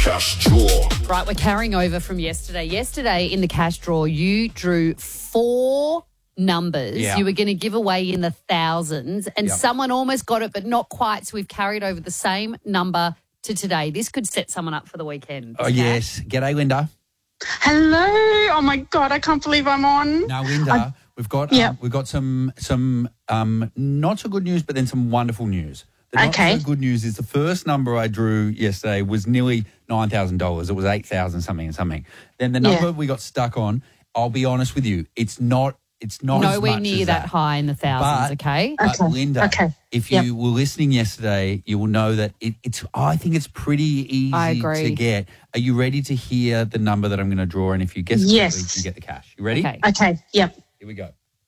cash draw. Right, we're carrying over from yesterday. Yesterday in the cash draw, you drew 4 numbers. Yeah. You were going to give away in the thousands, and Yep. someone almost got it, but not quite. So we've carried over the same number to today. This could set someone up for the weekend. Oh, yes. G'day, Linda. Hello. Oh, my God. I can't believe I'm on. Now, Linda, we've got some not so good news, but then some wonderful news. The not Okay. so good news is the first number I drew yesterday was nearly $9,000. It was 8,000 something and something. Then the number we got stuck on, I'll be honest with you, it's not Nowhere as much near as that high in the thousands, okay? But Linda, Okay. if you were listening yesterday, you will know that I think it's pretty easy I agree. to get. Are you ready to hear the number that I'm going to draw? And if you guess Yes. correctly, you get the cash. You ready? Okay. Okay. Yep. Here we go.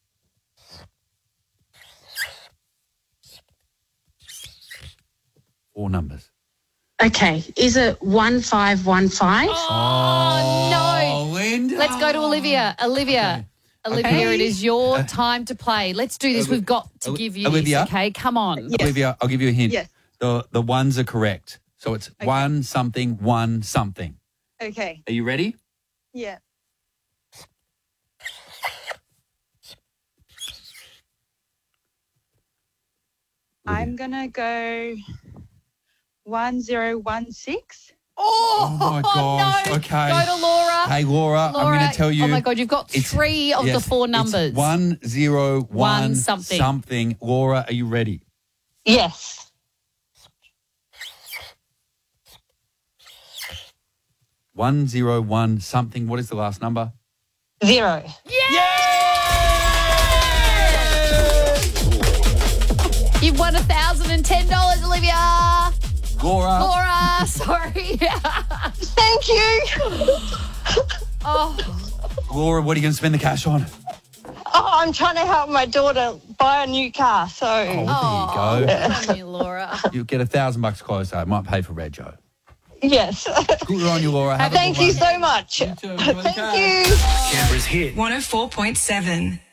Four numbers. Okay. Is it 1515? Oh, no. Linda. Let's go to Olivia. Olivia, it is your time to play. Let's do this. We've got to give you Olivia? this, okay? Come on. Olivia, I'll give you a hint. Yes. The ones are correct. So it's one something. Okay. Are you ready? Yeah. I'm gonna go 1016. Oh, my gosh. no. Okay. Go to Laura. Hey, Laura, I'm going to tell you. Oh, my God, you've got it's- 3 of the yes, 4 numbers. It's 101 One something. something. Laura, are you ready? Yes. 101 something. What is the last number? 0. You've won $1,010, Olivia. Laura. Sorry. Thank you. Oh, Laura, what are you going to spend the cash on? Oh, I'm trying to help my daughter buy a new car. So, There you go. good on you, Laura. You'll get $1,000 closer. It might pay for Red Joe. yes. Good on you, Laura. Have a Thank good you one. so much. You too. Enjoy the Thank cash. you. Canberra's hit. 104.7.